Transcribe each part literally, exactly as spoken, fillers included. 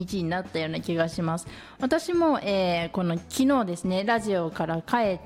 日になったような気がします。私も、えーこの昨日ですね、ラジオから帰って、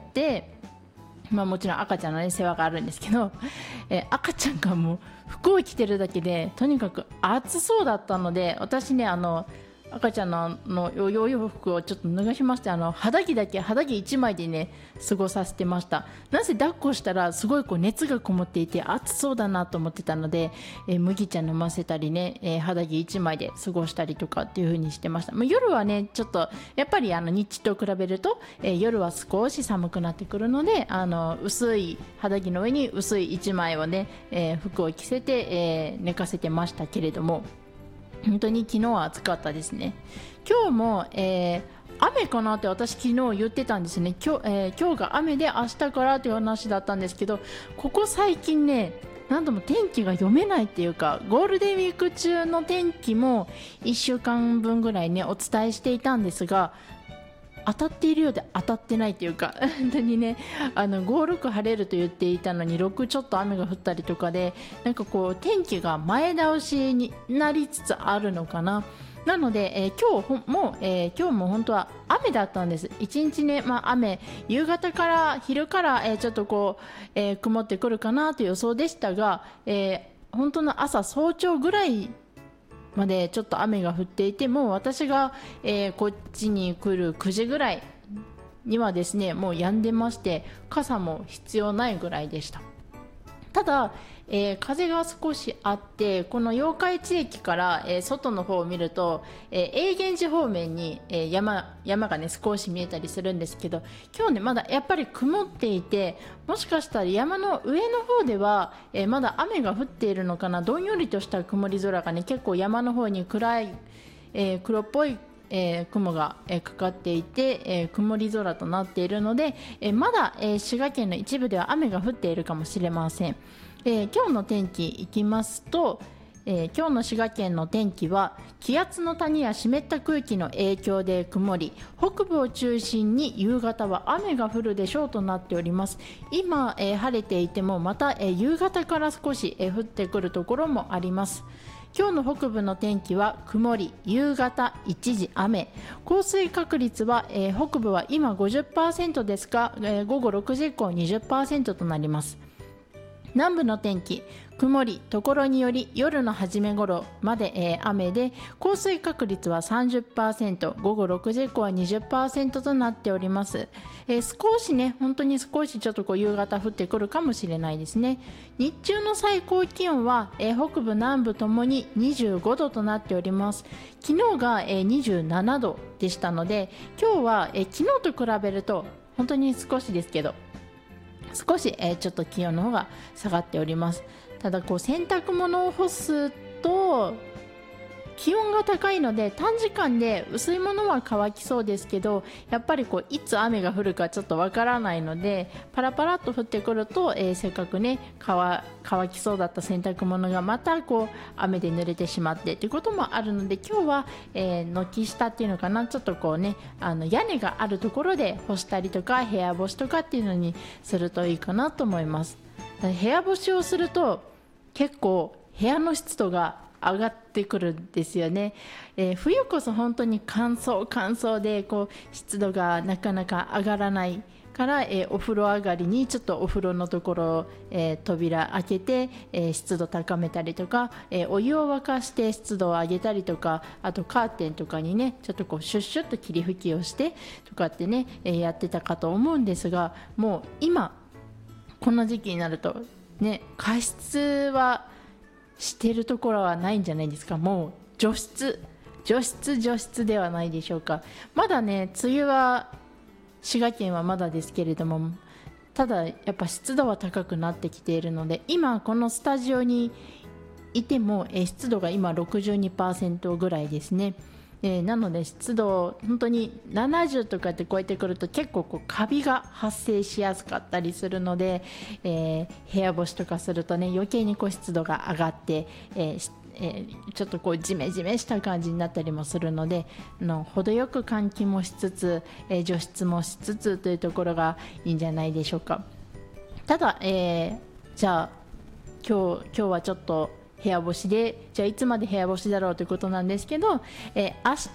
まあ、もちろん赤ちゃんの、ね、世話があるんですけど、えー赤ちゃんがもう服を着てるだけでとにかく暑そうだったので、私ね、あの赤ちゃんのあのお洋服をちょっと脱がしまして、あの肌着だけ肌着いちまいでね過ごさせてました。なぜ抱っこしたらすごいこう熱がこもっていて暑そうだなと思ってたので、えー麦茶飲ませたりね、えー肌着いちまいで過ごしたりとかっていう風にしてました。まあ、夜はねちょっとやっぱりあの日中と比べると、えー夜は少し寒くなってくるので、あの薄い肌着の上に薄いいちまいをね、えー服を着せて、えー寝かせてましたけれども、本当に昨日は暑かったですね。今日も、えー雨かなって私昨日言ってたんですね。今日、えー今日が雨で明日からという話だったんですけど、ここ最近ね何度も天気が読めないっていうか、ゴールデンウィーク中の天気もいっしゅうかんぶんぐらいねお伝えしていたんですが、当たっているようで当たってないというか、本当にね、あのご、ろく晴れると言っていたのにろくちょっと雨が降ったりとかで、なんかこう天気が前倒しになりつつあるのかな。なので、えー今日ほんも、えー今日も本当は雨だったんです。一日ね、まあ、雨、夕方から昼から、えーちょっとこう、えー曇ってくるかなという予想でしたが、えー本当の朝早朝ぐらいまでちょっと雨が降っていて、もう私が、えーこっちに来るくじぐらいにはですねもう止んでまして、傘も必要ないぐらいでした。ただ、えー風が少しあって、この八日市駅から、えー外の方を見ると、えー永源寺方面に、えー山、山がね少し見えたりするんですけど、今日ねまだやっぱり曇っていて、もしかしたら山の上の方では、えーまだ雨が降っているのかな。どんよりとした曇り空がね結構山の方に暗い、えー黒っぽいえー雲が、えーかかっていて、えー曇り空となっているので、えーまだ、えー滋賀県の一部では雨が降っているかもしれません。えー今日の天気いきますと、えー今日の滋賀県の天気は気圧の谷や湿った空気の影響で曇り、北部を中心に夕方は雨が降るでしょうとなっております。今、えー晴れていてもまた、えー夕方から少し、えー降ってくるところもあります。今日の北部の天気は曇り、夕方一時雨、降水確率は、えー北部は今 ごじゅっパーセント ですが、えー午後ろくじ以降 にじゅっパーセント となります。南部の天気、曇り、ところにより夜の初め頃まで、えー雨で、降水確率は さんじゅっパーセント、午後ろくじ以降は にじゅっパーセント となっております。えー少しね、本当に少しちょっとこう夕方降ってくるかもしれないですね。日中の最高気温は、えー北部南部ともににじゅうごどとなっております。昨日が、えーにじゅうななどでしたので、今日は、えー昨日と比べると本当に少しですけど少し、えーちょっと気温の方が下がっております。ただこう洗濯物を干すと気温が高いので短時間で薄いものは乾きそうですけど、やっぱりこういつ雨が降るかちょっとわからないので、パラパラっと降ってくると、えーせっかくね乾、乾きそうだった洗濯物がまたこう雨で濡れてしまってということもあるので、今日は、えー軒下っていうのかな、ちょっとこうねあの屋根があるところで干したりとか部屋干しとかっていうのにするといいかなと思います。部屋干しをすると結構部屋の湿度が上がってくるんですよね。えー冬こそ本当に乾燥乾燥でこう湿度がなかなか上がらないから、えーお風呂上がりにちょっとお風呂のところを、えー扉開けて、えー湿度高めたりとか、えーお湯を沸かして湿度を上げたりとか、あとカーテンとかにねちょっとこうシュッシュッと霧吹きをしてとかってね、えーやってたかと思うんですが、もう今この時期になるとね加湿はしてるところはないんじゃないですか。もう除湿除湿除湿ではないでしょうか。まだね梅雨は滋賀県はまだですけれども、ただやっぱ湿度は高くなってきているので、今このスタジオにいても、えー湿度が今 ろくじゅうにパーセント ぐらいですね。えーなので湿度本当にななじゅうとかって超えてくると結構こうカビが発生しやすかったりするので、えー部屋干しとかするとね余計にこう湿度が上がって、えーしえーちょっとこうジメジメした感じになったりもするので、あの程よく換気もしつつ、えー除湿もしつつというところがいいんじゃないでしょうか。ただ、えーじゃあ今日今日はちょっと部屋干しで、じゃあいつまで部屋干しだろうということなんですけど、えー、